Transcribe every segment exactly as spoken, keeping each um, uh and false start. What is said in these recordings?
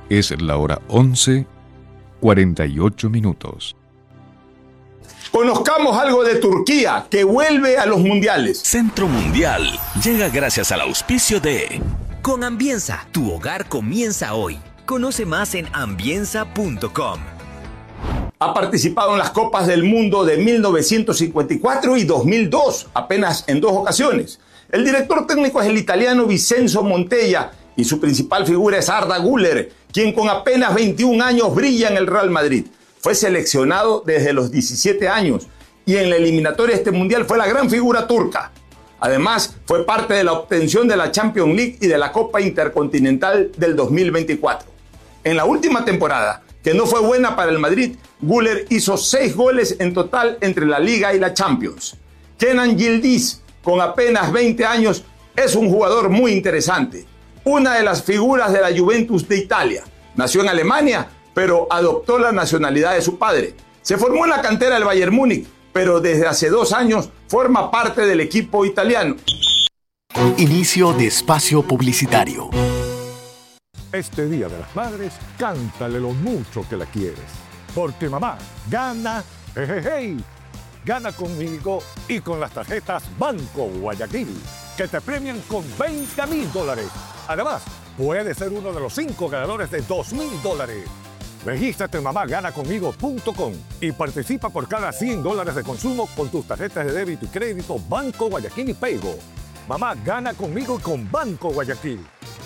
Es la hora once, cuarenta y ocho minutos. Conozcamos algo de Turquía, que vuelve a los mundiales. Centro Mundial llega gracias al auspicio de... Con Ambienza, tu hogar comienza hoy. Conoce más en ambienza punto com. Ha participado en las Copas del Mundo de mil novecientos cincuenta y cuatro y dos mil dos, apenas en dos ocasiones. El director técnico es el italiano Vincenzo Montella y su principal figura es Arda Güler, quien con apenas veintiún años brilla en el Real Madrid. Fue seleccionado desde los diecisiete años y en la eliminatoria de este mundial fue la gran figura turca. Además, fue parte de la obtención de la Champions League y de la Copa Intercontinental del dos mil veinticuatro. En la última temporada, que no fue buena para el Madrid, Güler hizo seis goles en total entre la Liga y la Champions. Kenan Yildiz, con apenas veinte años, es un jugador muy interesante. Una de las figuras de la Juventus de Italia. Nació en Alemania, pero adoptó la nacionalidad de su padre. Se formó en la cantera del Bayern Múnich, pero desde hace dos años forma parte del equipo italiano. Inicio de espacio publicitario. Este Día de las Madres, cántale lo mucho que la quieres. Porque mamá gana, jejeje, gana conmigo y con las tarjetas Banco Guayaquil, que te premian con veinte mil dólares. Además, puedes ser uno de los cinco ganadores de dos mil dólares. Regístrate en mamá gana conmigo punto com y participa por cada cien dólares de consumo con tus tarjetas de débito y crédito Banco Guayaquil y Paygo. Mamá gana conmigo con Banco Guayaquil.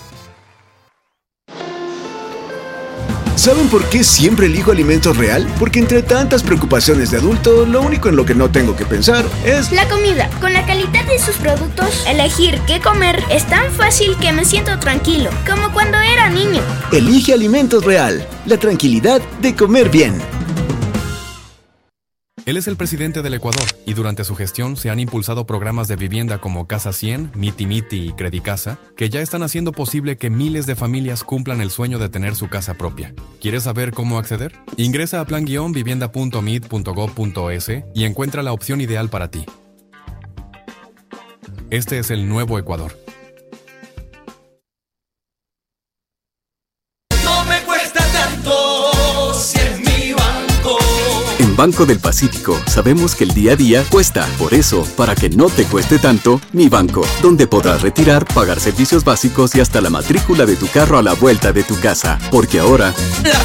¿Saben por qué siempre elijo Alimentos Real? Porque entre tantas preocupaciones de adulto, lo único en lo que no tengo que pensar es... la comida. Con la calidad de sus productos, elegir qué comer es tan fácil que me siento tranquilo, como cuando era niño. Elige Alimentos Real, la tranquilidad de comer bien. Él es el presidente del Ecuador y durante su gestión se han impulsado programas de vivienda como Casa cien, Miti Miti y Credicasa, que ya están haciendo posible que miles de familias cumplan el sueño de tener su casa propia. ¿Quieres saber cómo acceder? Ingresa a plan guion vivienda punto mid punto gob punto es y encuentra la opción ideal para ti. Este es el nuevo Ecuador. No me cuesta tanto si es mi banco. En Banco del Pacífico sabemos que el día a día cuesta. Por eso, para que no te cueste tanto, Mi Banco, donde podrás retirar, pagar servicios básicos y hasta la matrícula de tu carro a la vuelta de tu casa. Porque ahora...